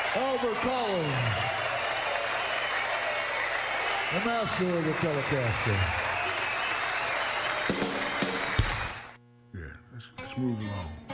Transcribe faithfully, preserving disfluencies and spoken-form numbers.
Albert Collins, the master of the Telecaster. Yeah, let's, let's move along.